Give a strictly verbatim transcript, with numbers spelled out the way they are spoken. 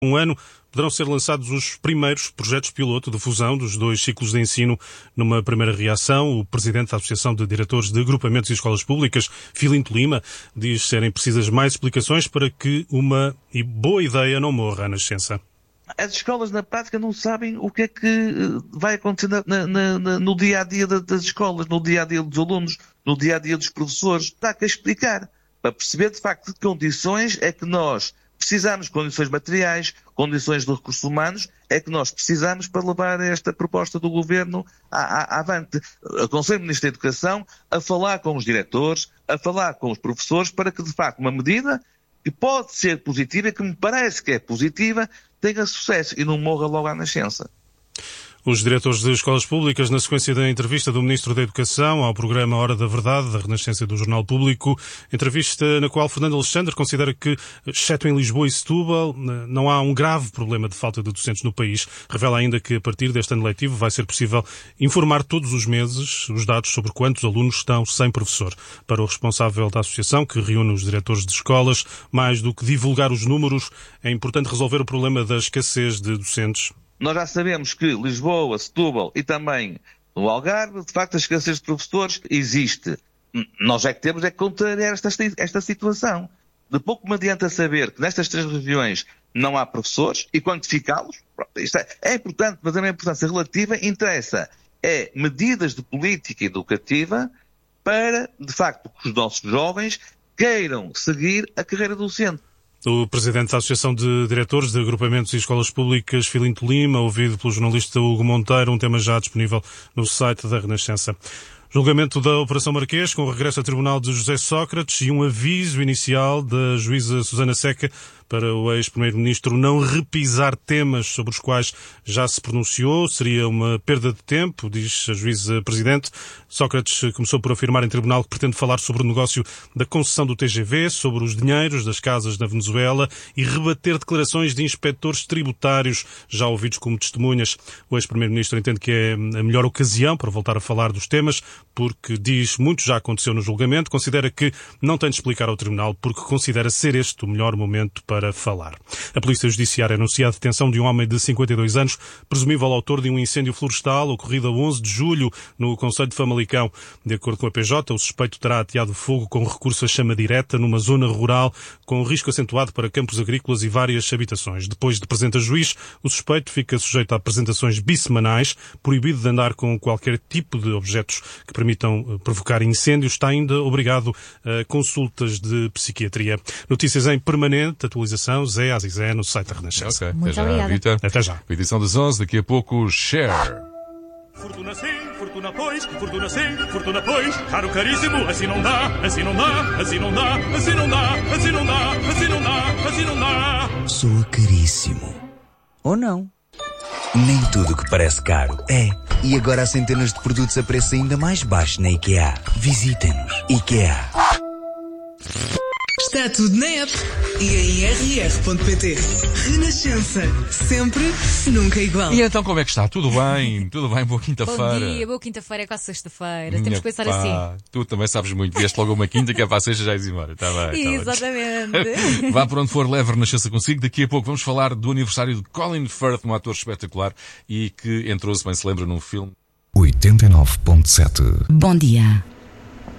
Um ano poderão ser lançados os primeiros projetos piloto de fusão dos dois ciclos de ensino. Numa primeira reação, o presidente da Associação de Diretores de Agrupamentos e Escolas Públicas, Filinto Lima, diz serem precisas mais explicações para que uma boa ideia não morra à nascença. As escolas, na prática, não sabem o que é que vai acontecer na, na, na, no dia-a-dia das escolas, no dia-a-dia dos alunos, no dia-a-dia dos professores. Dá que explicar, para perceber, de facto, de que condições é que nós precisamos, condições materiais, condições de recursos humanos, é que nós precisamos para levar esta proposta do Governo à, à, avante. Aconselho o Ministro da Educação a falar com os diretores, a falar com os professores, para que, de facto, uma medida que pode ser positiva e que me parece que é positiva, tenha sucesso e não morra logo à nascença. Os diretores de escolas públicas, na sequência da entrevista do Ministro da Educação ao programa Hora da Verdade, da Renascença do Jornal Público, entrevista na qual Fernando Alexandre considera que, exceto em Lisboa e Setúbal, não há um grave problema de falta de docentes no país. Revela ainda que, a partir deste ano letivo, vai ser possível informar todos os meses os dados sobre quantos alunos estão sem professor. Para o responsável da associação, que reúne os diretores de escolas, mais do que divulgar os números, é importante resolver o problema da escassez de docentes. Nós já sabemos que Lisboa, Setúbal e também no Algarve, de facto, a escassez de professores existe. Nós é que temos é que contrariar esta, esta situação. De pouco me adianta saber que nestas três regiões não há professores e quantificá-los. Isto é, é importante, mas a minha importância relativa interessa é medidas de política educativa para, de facto, que os nossos jovens queiram seguir a carreira docente. O presidente da Associação de Diretores de Agrupamentos e Escolas Públicas, Filinto Lima, ouvido pelo jornalista Hugo Monteiro, um tema já disponível no site da Renascença. Julgamento da Operação Marquês, com o regresso ao tribunal de José Sócrates e um aviso inicial da juíza Susana Seca para o ex-primeiro-ministro não repisar temas sobre os quais já se pronunciou. Seria uma perda de tempo, diz a juíza presidente. Sócrates começou por afirmar em tribunal que pretende falar sobre o negócio da concessão do T G V, sobre os dinheiros das casas na Venezuela e rebater declarações de inspectores tributários já ouvidos como testemunhas. O ex-primeiro-ministro entende que é a melhor ocasião para voltar a falar dos temas, porque diz muito já aconteceu no julgamento, considera que não tem de explicar ao tribunal porque considera ser este o melhor momento para para falar. A Polícia Judiciária anuncia a detenção de um homem de cinquenta e dois anos, presumível autor de um incêndio florestal ocorrido a onze de julho no concelho de Famalicão. De acordo com a P J, o suspeito terá ateado fogo com recurso a chama direta numa zona rural com risco acentuado para campos agrícolas e várias habitações. Depois de presente a juiz, o suspeito fica sujeito a apresentações bissemanais, proibido de andar com qualquer tipo de objetos que permitam provocar incêndios, está ainda obrigado a consultas de psiquiatria. Notícias em permanente atualização, Zé Azizé, no site da Renascença. Ok, Muito até já, obrigada. Rita. Até já. A edição das onze, daqui a pouco, Share. Fortuna sim, fortuna pois, fortuna sim, fortuna pois, caro caríssimo, assim não dá, assim não dá, assim não dá, assim não dá, assim não dá, assim não dá, assim não dá. Soa caríssimo. Ou não? Nem tudo que parece caro é. E agora há centenas de produtos a preço ainda mais baixo na IKEA. Visitem-nos. IKEA. Está tudo na app e em r r ponto p t. Renascença. Sempre, nunca igual. E então como é que está? Tudo bem? Tudo bem? Boa Bom quinta-feira. dia, boa quinta-feira, é quase sexta-feira. Minha Temos que pensar pá, assim. Tu também sabes muito. Vieste logo uma quinta que é para a sexta já ires embora. Está bem, tá bem. Exatamente. Vá por onde for, leve a Renascença consigo. Daqui a pouco vamos falar do aniversário de Colin Firth, um ator espetacular e que entrou, se bem se lembra, num filme. oitenta e nove ponto sete. Bom dia.